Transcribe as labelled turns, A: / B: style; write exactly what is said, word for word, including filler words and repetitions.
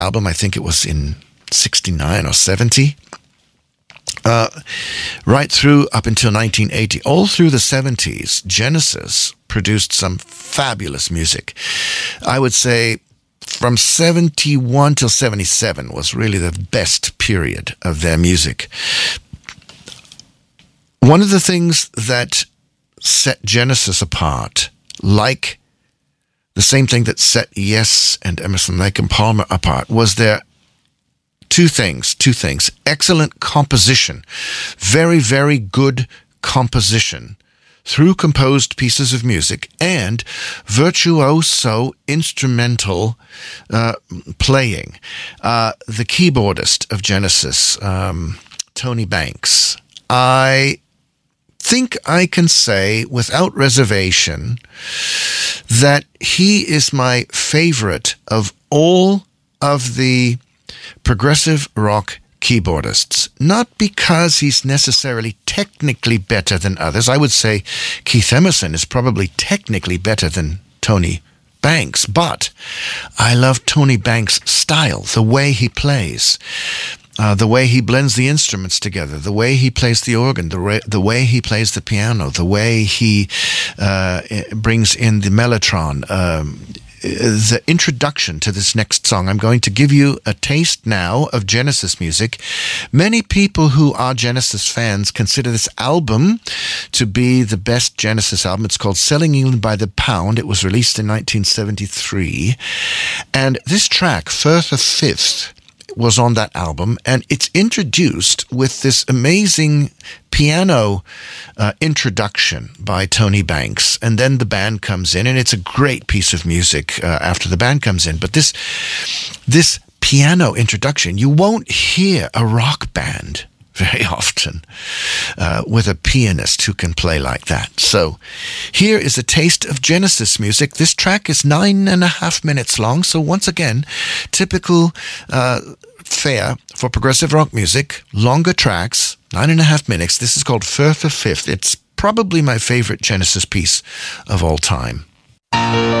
A: album. I think it was in sixty-nine or seventy. Uh, right through up until nineteen eighty, all through the seventies, Genesis produced some fabulous music. I would say from seventy-one till seventy-seven was really the best period of their music. One of the things that set Genesis apart, like the same thing that set Yes and Emerson, Lake and Palmer apart, was their Two things, two things. Excellent composition. Very, very good composition through composed pieces of music, and virtuoso instrumental uh, playing. Uh, the keyboardist of Genesis, um, Tony Banks, I think I can say without reservation that he is my favorite of all of the progressive rock keyboardists. Not because he's necessarily technically better than others. I would say Keith Emerson is probably technically better than Tony Banks, but I love Tony Banks' style, the way he plays, uh, the way he blends the instruments together, the way he plays the organ, the, re- the way he plays the piano, the way he uh, brings in the mellotron. Um, the introduction to this next song. I'm going to give you a taste now of Genesis music. Many people who are Genesis fans consider this album to be the best Genesis album. It's called Selling England by the Pound. It was released in nineteen seventy-three. And this track, Firth of Fifth, was on that album, and it's introduced with this amazing piano uh, introduction by Tony Banks, and then the band comes in, and it's a great piece of music uh, after the band comes in. But this this piano introduction, you won't hear a rock band very often uh, with a pianist who can play like that. So here is a taste of Genesis music. This track is nine and a half minutes long. So once again, typical uh, fare for progressive rock music, longer tracks, nine and a half minutes. This is called Firth of Fifth. It's probably my favorite Genesis piece of all time.